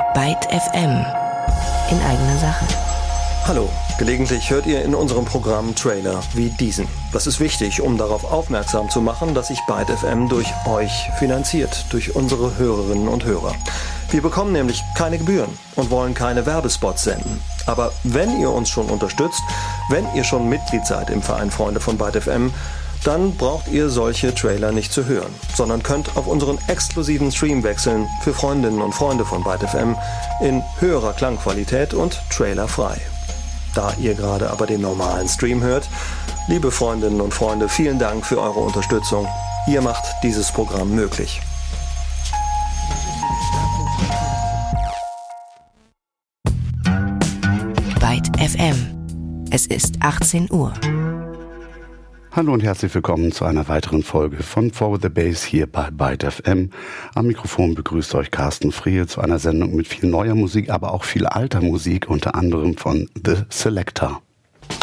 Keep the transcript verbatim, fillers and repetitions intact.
Byte F M. In eigener Sache. Hallo, gelegentlich hört ihr in unserem Programm Trailer wie diesen. Das ist wichtig, um darauf aufmerksam zu machen, dass sich Byte F M durch euch finanziert, durch unsere Hörerinnen und Hörer. Wir bekommen nämlich keine Gebühren und wollen keine Werbespots senden. Aber wenn ihr uns schon unterstützt, wenn ihr schon Mitglied seid im Verein Freunde von Byte F M, dann braucht ihr solche Trailer nicht zu hören, sondern könnt auf unseren exklusiven Stream wechseln für Freundinnen und Freunde von Byte F M in höherer Klangqualität und trailerfrei. Da ihr gerade aber den normalen Stream hört, liebe Freundinnen und Freunde, vielen Dank für eure Unterstützung. Ihr macht dieses Programm möglich. Byte F M. Es ist achtzehn Uhr. Hallo und herzlich willkommen zu einer weiteren Folge von Forward the Bass hier bei Byte F M. Am Mikrofon begrüßt euch Carsten Friel zu einer Sendung mit viel neuer Musik, aber auch viel alter Musik, unter anderem von The Selector.